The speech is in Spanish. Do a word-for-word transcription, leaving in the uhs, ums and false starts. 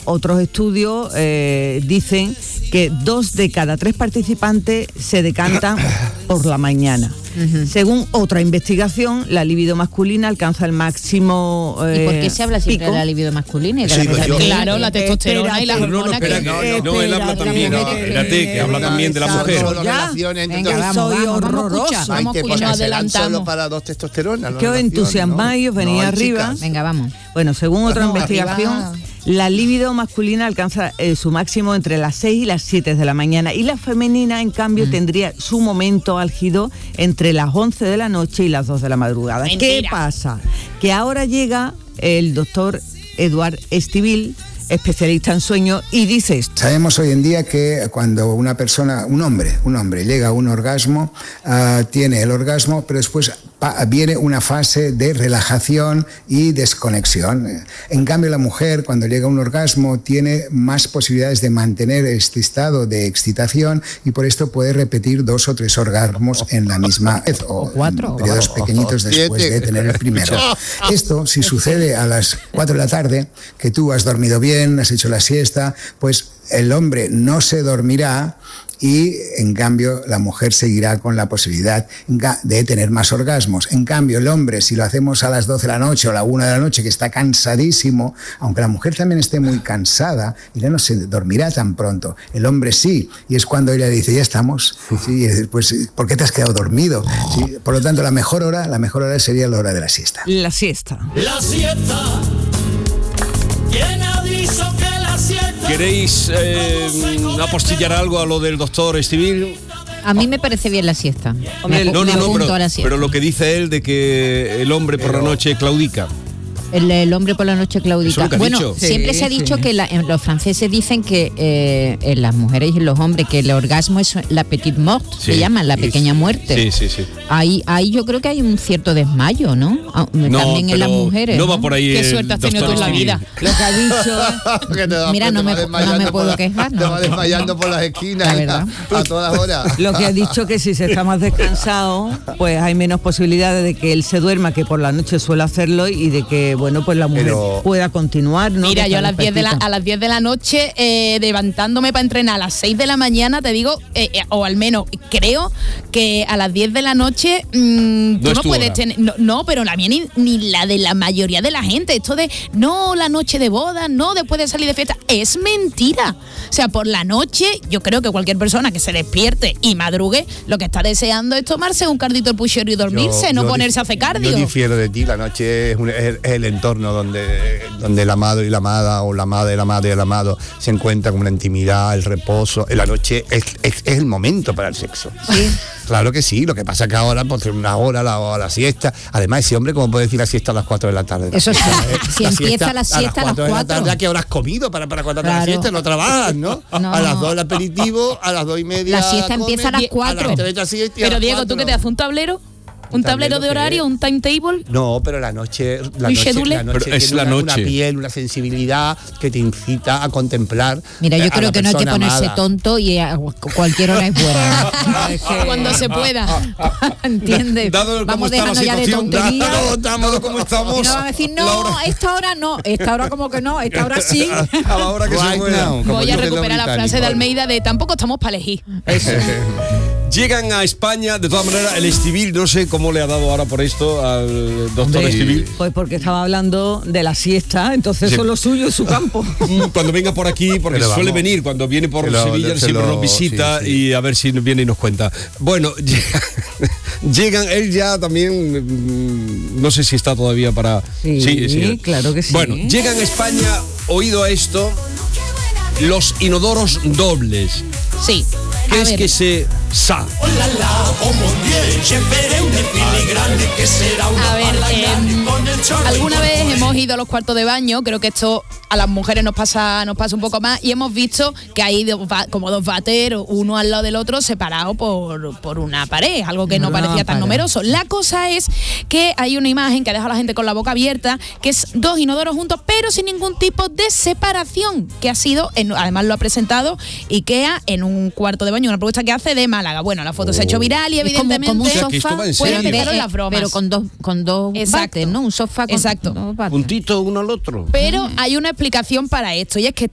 otros estudios eh, dicen que dos de cada tres participantes se decantan por la mañana. Uh-huh. Según otra investigación, la libido masculina alcanza el máximo eh, ¿Y por qué se habla siempre pico? de la libido masculina? Y de Sí, la pues yo- claro, la testosterona y las No, no, hormonas espera, que... no, no, no, él habla también, no, espérate, que habla también de la mujer. Solo Ya. relaciones entre Venga, dos- vamos, soy vamos, vamos a horroroso. escuchar, vamos a Maite, escuchar, porque nos serán adelantamos. solo para dos testosteronas. las Que os relaciones, entusiasmáis, ¿no? os venís No hay arriba. chicas. Venga, vamos. Bueno, según otra Vamos, investigación, arriba. la libido masculina alcanza eh, su máximo entre las seis y las siete de la mañana y la femenina, en cambio, mm. tendría su momento álgido entre las once de la noche y las dos de la madrugada. Mentira. ¿Qué pasa? Que ahora llega el doctor Eduard Estivil, especialista en sueño, y dice esto. Sabemos hoy en día que cuando una persona, un hombre, un hombre llega a un orgasmo, uh, tiene el orgasmo, pero después pa- viene una fase de relajación y desconexión. En cambio, la mujer, cuando llega a un orgasmo, tiene más posibilidades de mantener este estado de excitación y por esto puede repetir dos o tres orgasmos en la misma vez, o, O cuatro. en periodos pequeñitos después de tener el primero. Esto, si sucede a las cuatro de la tarde, que tú has dormido bien, has hecho la siesta, pues el hombre no se dormirá y en cambio la mujer seguirá con la posibilidad de tener más orgasmos. En cambio el hombre, si lo hacemos a las doce de la noche o a la una de la noche, que está cansadísimo, aunque la mujer también esté muy cansada, ella no se dormirá tan pronto. El hombre sí, y es cuando ella dice, ya estamos, sí, pues ¿por qué te has quedado dormido? Sí, por lo tanto la mejor hora, la mejor hora sería la hora de la siesta. La siesta. La siesta. ¿Quién ha dicho que la siesta? ¿Queréis eh, apostillar algo a lo del doctor Estivil? A mí me parece bien la siesta. Me, apu- No, me no, no, apunto pero, a la siesta. pero lo que dice él de que el hombre por la noche claudica. El, el hombre por la noche Eso claudica. es lo que ha Bueno, dicho. siempre Sí, se ha dicho sí. que la- en los franceses dicen que eh, en las mujeres y en los hombres que el orgasmo es la petite mort, Sí. se llama la Y- pequeña muerte. Sí, sí, sí. Ahí, ahí yo creo que hay un cierto desmayo, ¿no? Ah, No, También en las pero mujeres. no va por ahí. Qué el suerte has tenido tú doctor en la Estivil. vida. Lo que ha dicho... Que te vas- Mira, te no vas me- no desmayando me por puedo la- quejar, Te no. vas desmayando por las esquinas, La hija, verdad. a todas horas. Lo que ha dicho que si se está más descansado, pues hay menos posibilidades de que él se duerma, que por la noche suele hacerlo, y de que, bueno, pues la mujer Pero- pueda continuar, ¿no? Mira, Que yo a está las diez de la, despertita. a las diez de la noche, eh, levantándome para entrenar a las seis de la mañana, te digo, eh, eh, o al menos creo que a las diez de la noche mmm, tú No es no tu puedes hora. tener. No, no, pero la mía ni, ni la de la mayoría de la gente. Esto de no, la noche de boda, no, después de salir de fiesta, es mentira. O sea, por la noche, yo creo que cualquier persona que se despierte y madrugue, lo que está deseando es tomarse un cardito de puchero y dormirse, Yo- no yo ponerse dif- a hacer cardio. Yo difiero de ti, la noche es, un- es- es el entorno donde, donde el amado y la amada, o la amada y la amada y el amado se encuentran con la intimidad, el reposo. En la noche es, es- es el momento para el sexo. Sí. Claro que sí, lo que pasa que ahora, pues una hora, la, la siesta. Además, ese hombre, ¿cómo puede decir la siesta a las cuatro de la tarde? La Eso sí, siesta, ¿eh? si La empieza la siesta a las cuatro de la cuatro. tarde, ¿a qué hora has comido para, para cuando te la Claro. siesta? No trabajas, ¿no? No. A las dos el aperitivo, a las dos y media. La siesta empieza a las comes, cuatro. las tres la siesta y a Pero las Diego, ¿tú cuatro. qué te haces? ¿Un tablero? ¿Un tablero de ¿qué horario? es? ¿Un timetable? No, pero la noche, la ¿Un noche, schedule? la noche Pero es tiene la una, una noche. piel, una sensibilidad que te incita a contemplar. Mira, eh, yo a creo la que no hay que persona ponerse amada. tonto y a cualquier hora es buena. Cuando se pueda. ¿Entiendes? Dado cómo Vamos está la dejando ya de situación, tonterías. dado, dado cómo estamos. Y no van a decir, no, Laura, esta hora no, esta hora como que no, esta hora sí. a la hora que se Right pueda. now. Como Voy a dicen los recuperar la frase de británicos. Almeida de tampoco estamos para elegir. Llegan a España, de todas maneras, el Estivil, no sé cómo le ha dado ahora por esto al doctor Hombre, Estivil. pues porque estaba hablando de la siesta, entonces Sí. eso es lo suyo, es su campo. Cuando venga por aquí, porque Pero suele vamos. venir, cuando viene por Se lo- Sevilla, se siempre lo- nos visita sí, sí. y a ver si viene y nos cuenta. Bueno, llega- llegan, él ya también, mm, no sé si está todavía para... Sí, claro que sí. Bueno, llegan a España, oído a esto, los inodoros dobles. Sí. ¿Qué A es ver, que se sa? Hola, la, oh mon Dieu, je veré un desfile grande que será una A ver, pala eh, grande con el chorro alguna y vez con el- hemos ido a los cuartos de baño, creo que esto a las mujeres nos pasa nos pasa un poco más, y hemos visto que hay dos va- como dos váteres, uno al lado del otro, separados por, por una pared, algo que no Una parecía tan pared. numeroso. La cosa es que hay una imagen que ha dejado a la gente con la boca abierta, que es dos inodoros juntos, pero sin ningún tipo de separación, que ha sido, en- además lo ha presentado IKEA en un cuarto de baño, una propuesta que hace de Málaga. Bueno, la foto se ha hecho viral y Es como, evidentemente... como un O sea, que esto sofá, va en puede serio. empezaron eh, las bromas. pero con dos, con dos Exacto. bates, ¿no? Un sofá con Exacto. dos bates. Puntito uno al otro. Pero hay una explicación para esto, y es que